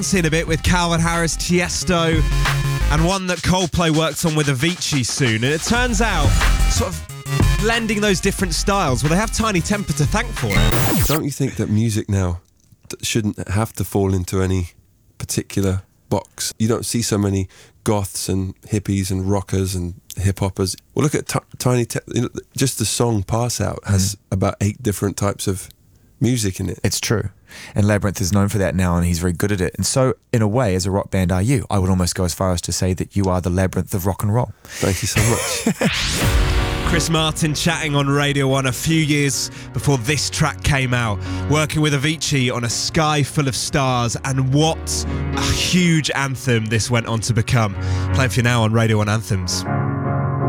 In a bit with Calvin Harris, Tiesto, and one that Coldplay works on with Avicii soon. And it turns out, sort of blending those different styles, well, they have Tiny Temper to thank for it. Don't you think that music now shouldn't have to fall into any particular box? You don't see so many goths and hippies and rockers and hip-hoppers. Well, look at Tiny Temper. Just the song Pass Out has about 8 different types of music in it. It's true. And Labrinth is known for that now, and he's very good at it. And so, in a way, as a rock band are you. I would almost go as far as to say that you are the Labrinth of rock and roll. Thank you so much. Chris Martin chatting on Radio 1 a few years before this track came out, working with Avicii on A Sky Full of Stars, and what a huge anthem this went on to become. Playing for you now on Radio 1 Anthems.